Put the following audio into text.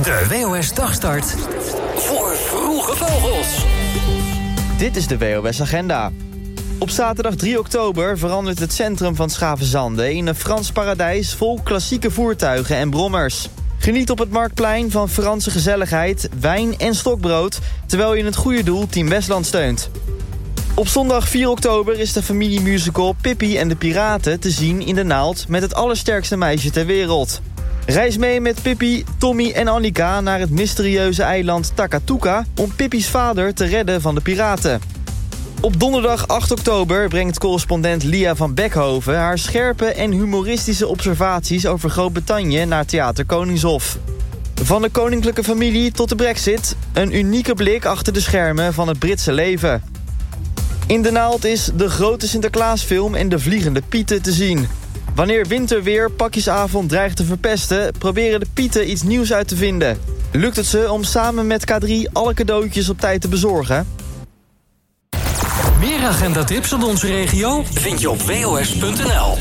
De WOS Dagstart voor Vroege Vogels. Dit is de WOS Agenda. Op zaterdag 3 oktober verandert het centrum van Schavenzande in een Frans paradijs vol klassieke voertuigen en brommers. Geniet op het Marktplein van Franse gezelligheid, wijn en stokbrood, terwijl je het goede doel Team Westland steunt. Op zondag 4 oktober is de familiemusical Pippi en de Piraten te zien in de Naald met het allersterkste meisje ter wereld. Reis mee met Pippi, Tommy en Annika naar het mysterieuze eiland Takatuka om Pippi's vader te redden van de piraten. Op donderdag 8 oktober brengt correspondent Lia van Beckhoven haar scherpe en humoristische observaties over Groot-Brittannië naar Theater Koningshof. Van de koninklijke familie tot de Brexit, een unieke blik achter de schermen van het Britse leven. In de Naald is de grote Sinterklaasfilm en de Vliegende Pieten te zien. Wanneer winterweer pakjesavond dreigt te verpesten, proberen de Pieten iets nieuws uit te vinden. Lukt het ze om samen met K3 alle cadeautjes op tijd te bezorgen? Meer agendatips uit onze regio vind je op wos.nl.